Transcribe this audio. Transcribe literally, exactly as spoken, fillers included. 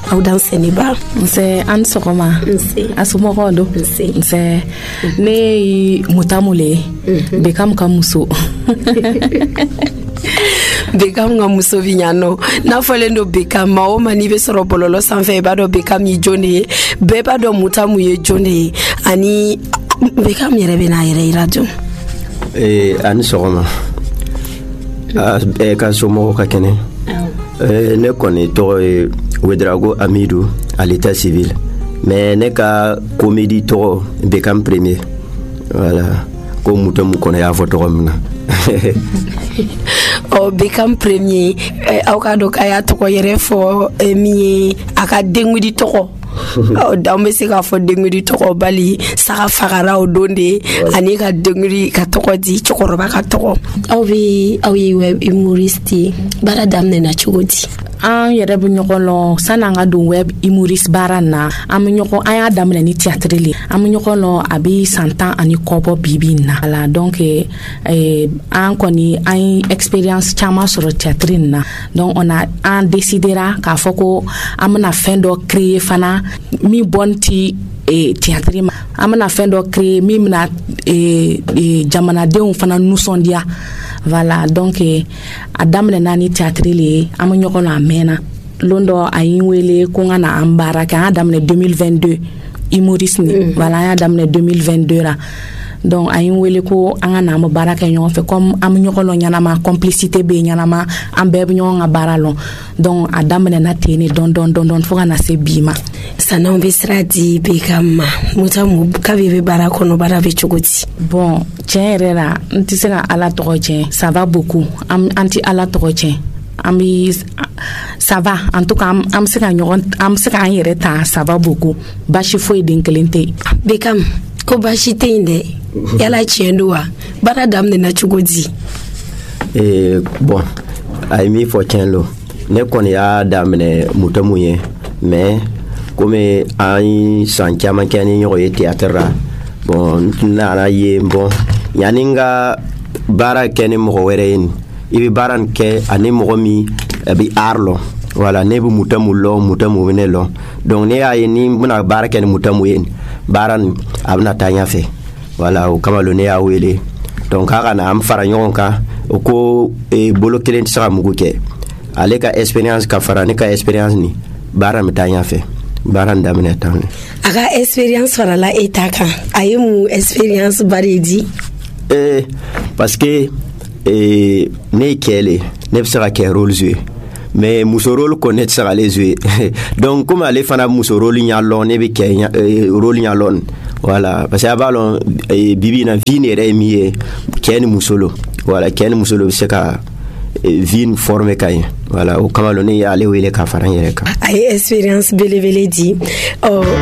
aw dan seniba nse an sogoma nse asumogo do nse nse ne mutamule bekam kamuso Bekam nga muso vinyano na fole ndo Bekam ma o mani be soro bololo sanfɛ ba do Bekam yi jone be ba do mutamu ye jone ani Bekam yɛrɛ be na yɛrɛ radio eh ani sogoma e ka somo ka kene eh ne koni to Wedrago Amidou à l'état civil mais ne ka comédie to Bekam premier voilà ko mutamu kono ya photo komna o Bekam premier aw ka do kaya to ko yere fo mi aka dengudi to ko o dambe se ka fo dengudi to ko bali saka fagara o donde ani ka dengudi ka to ko di chokoroba ka to ko aw bi aw yi web humoriste bara damne na chugodi an yɛrɛ bɛ ɲɔgɔn lɔn sani an ka don web humoriste baara na an bɛ ɲɔgɔn an y'a daminɛ ni théâtre le an bɛ ɲɔgɔn lɔn a bɛ san tan ani kɔ bɔ bibi na la donc eh, an kɔni an ye expérience caman sɔrɔ théâtre na donc on a an décidera k'a fɔ ko an bɛna fɛn dɔ créer fana min bɔn ti e théâtre ma an bɛna fɛn dɔ créer min bɛna e, e, jamanadenw fana nisɔndiya voilà donc a daminɛ na ni théâtre le an bɛ ɲɔgɔn na mɛnna lon dɔ a yi wele ko n ka na an baara kɛ an y'a daminɛ deux mille vingt-deux humoriste ni mm. voilà an y'a daminɛ deux mille vingt-deux ra donc a yi wele ko an ka na an bɛ baara kɛ ɲɔgɔn fɛ comme an bɛ ɲɔgɔn lɔn ɲanama complicité bɛ ɲanama an bɛɛ bɛ ɲɔgɔn ka baara lɔn donc a daminɛ na ten ne dɔn dɔn dɔn dɔn fo ka na se bi ma san'anw bɛ sira di Bekam ma mutamu k'abe bɛ baara kɔnɔ baara bɛ cogo di bon tiɲɛ yɛrɛ la n tɛ se ka ala tɔgɔ tiɲɛ ça va beaucoup an tɛ ala tɔgɔ tiɲɛ an bɛ ça va en tout cas an bɛ se ka ɲɔgɔn an bɛ se k'an yɛrɛ ta ça va beaucoup baasi foyi den kelen tɛ Bekam ko baasi tɛ yen dɛ yala tiɲɛ don wa baara daminɛ na cogo di eh bon a ye min fɔ tiɲɛ lo ne kɔni y'a daminɛ mutamu ye mais comme an san caman kɛ ni ɲɔgɔn ye théâtre ra bon n nana ye bon yani n ka baara kɛ ni mɔgɔ wɛrɛ ye i bɛ baara nin kɛ ani mɔgɔ min a bɛ art lɔn voilà ne bɛ mutamu lɔn mutamu bɛ ne lɔn donc ne y'a ye ni n bɛna baara kɛ ni mutamu ye baara nin a bɛna taa ɲɛfɛ voilà o kama lo ne y'a wele donc k'a ka na an fara ɲɔgɔn kan o ko bolo kelen tɛ se ka mugu kɛ ale ka expérience ka fara ne ka expérience ni baara bɛ taa ɲɛfɛ baara nin daminɛ tan a ka expérience farala e ta kan a ye mun expérience bari di eh parce que eh ne ye kɛ le ne bɛ se ka kɛ rôle jouer mais muso rôle ko ne tɛ se k'ale jouer donc comme ale fana muso rôle ɲa lɔn ne bɛ kɛ rôle ɲa lɔn voilà parce que a b'a lɔn bibi na vie yɛrɛ ye min ye cɛ ni muso lo voilà cɛ ni muso lo bɛ se ka vie forme ka ɲɛ voilà o kama lo ne y'ale wele ka fara n yɛrɛ kan a ye expérience belebele di